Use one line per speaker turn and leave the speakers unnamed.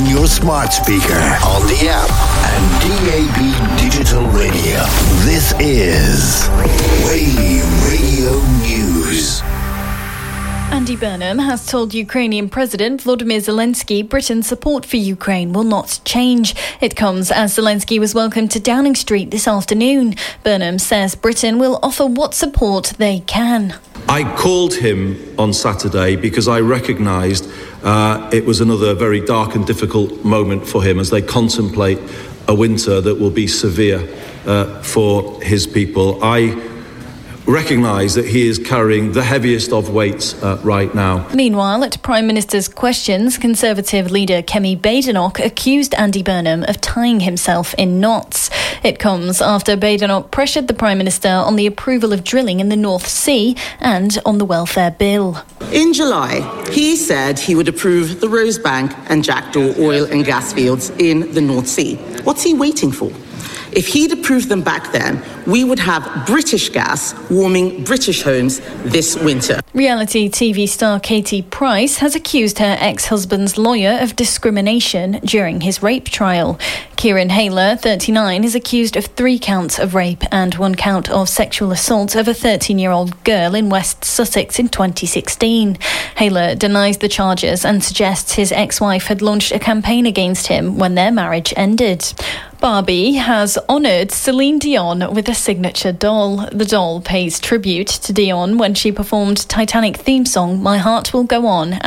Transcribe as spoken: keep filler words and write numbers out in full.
on your smart speaker, on the app, and D A B Digital Radio. This is Wave Radio News.
Andy Burnham has told Ukrainian President Volodymyr Zelensky Britain's support for Ukraine will not change. It comes as Zelensky was welcomed to Downing Street this afternoon. Burnham says Britain will offer what support they can.
I called him on Saturday because I recognised uh, it was another very dark and difficult moment for him as they contemplate a winter that will be severe uh, for his people. I recognise that he is carrying the heaviest of weights uh, right now.
Meanwhile, at Prime Minister's questions, Conservative leader Kemi Badenoch accused Andy Burnham of tying himself in knots. It comes after Badenoch pressured the Prime Minister on the approval of drilling in the North Sea and on the welfare bill.
In July, he said he would approve the Rosebank and Jackdaw oil and gas fields in the North Sea. What's he waiting for? If he'd approved them back then, we would have British gas warming British homes this winter.
Reality T V star Katie Price has accused her ex-husband's lawyer of discrimination during his rape trial. Kieran Hayler, thirty-nine, is accused of three counts of rape and one count of sexual assault of a thirteen-year-old girl in West Sussex in twenty sixteen. Hayler denies the charges and suggests his ex-wife had launched a campaign against him when their marriage ended. Barbie has honoured Celine Dion with a signature doll. The doll pays tribute to Dion when she performed Titanic theme song My Heart Will Go On